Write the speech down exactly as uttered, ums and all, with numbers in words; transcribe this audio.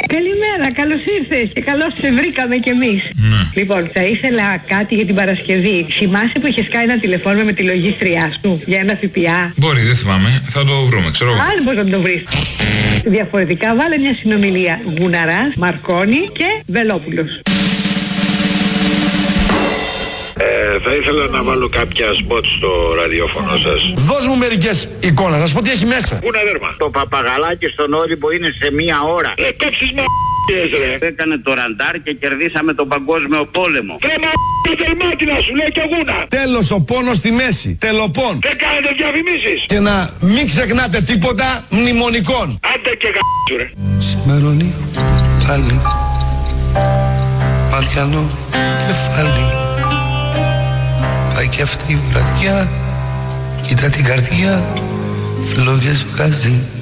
Καλημέρα, καλώς ήρθες και καλώς σε βρήκαμε κι εμείς. Ναι. Λοιπόν, θα ήθελα κάτι για την Παρασκευή. Θυμάσαι που είχες κάνει ένα τηλεφώνημα με τη λογίστριά σου για ένα ΦΠΑ? Μπορεί, δεν θυμάμαι. Θα το βρούμε, ξέρω εγώ. Αν μπορείς να το βρεις. Διαφορετικά βάλε μια συνομιλία. Γουναράς, Μαρκόνη και Βελόπουλος. Ε, θα ήθελα να βάλω κάποια σποτ στο ραδιόφωνο σας. Δώσ' μου μερικές εικόνες, να σου πω τι έχει μέσα. Γούνα δέρμα. Το παπαγαλάκι στον Όλυμπο είναι σε μία ώρα. Ε, κόψεις μ*********s ρε. Έκανε το ραντάρ και κερδίσαμε τον παγκόσμιο πόλεμο. Ρε μ*******, δερμάτινα σου λέει και γούνα. Τέλος ο πόνος στη μέση. Τελοπών. Δεν κάνετε διαφημίσεις. Και να μην ξεχνάτε τίποτα μνημονικών. Άντε και γ***σου ρε. Σημερώνει πάλι ματιανό κεφάλι. Πάει κι αυτή η βραδιά, κοίτα την καρδιά, φλόγες βγάζει.